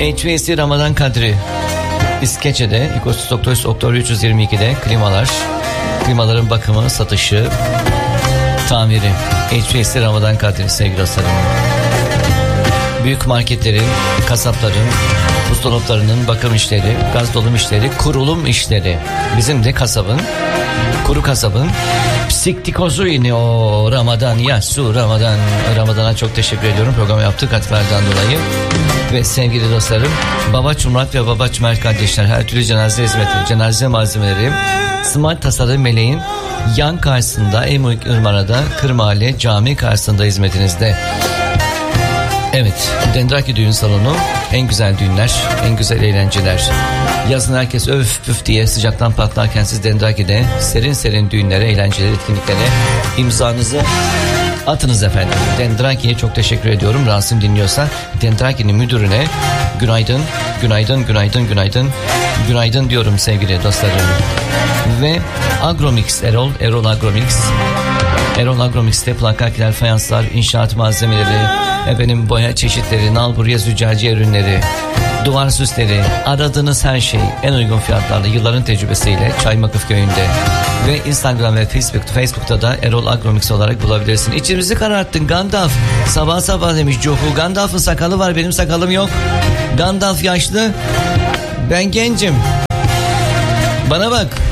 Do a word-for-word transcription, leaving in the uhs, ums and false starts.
H V A C Ramazan Kadri İskeçe'de, İKOS Doktor Oktober üç yüz yirmi ikide klimalar, klimaların bakımı, satışı, tamiri. H V A C Ramazan Kadri sevgili dostlarım. Büyük marketlerin, kasapların, buzdolaplarının bakım işleri, gaz dolum işleri, kurulum işleri. Bizim de kasabın, kuru kasabın psiktikozu yine o Ramazan ya su Ramazan. Ramazan'a çok teşekkür ediyorum programı yaptık katkılardan dolayı. Ve sevgili dostlarım, Babaç Murat ve Babaç Mert kardeşler her türlü cenaze hizmeti, cenaze malzemeleri Smart Tasarım Meleğin yan karşısında Emlik Irmana'da Kırmahalle Cami karşısında hizmetinizde. Evet, Dendraki Düğün Salonu, en güzel düğünler, en güzel eğlenceler. Yazın herkes öf püf diye sıcaktan patlarken siz Dendraki'de serin serin düğünlere, eğlencelere, etkinliklere imzanızı atınız efendim. Dendraki'ye çok teşekkür ediyorum. Rasim dinliyorsa Dendraki'nin müdürüne günaydın, günaydın, günaydın, günaydın, günaydın diyorum sevgili dostlarım. Ve Agromix Erol, Erol Agromix. Erol Agromix'te plakakiler, fayanslar, inşaat malzemeleri, efendim boya çeşitleri, nalburya züccaciye ürünleri, duvar süsleri, aradığınız her şey en uygun fiyatlarla yılların tecrübesiyle Çaymakıf Köyü'nde. Ve Instagram ve Facebook, Facebook'ta da Erol Agromix olarak bulabilirsin. İçimizi kararttın Gandalf. Sabah sabah demiş Cofu. Gandalf'ın sakalı var, benim sakalım yok. Gandalf yaşlı, ben gencim. Bana bak.